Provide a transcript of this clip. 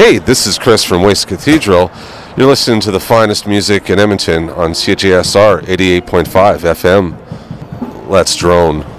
Hey, this is Chris from Waste Cathedral. You're listening to the finest music in Edmonton on CJSR 88.5 FM. Let's drone.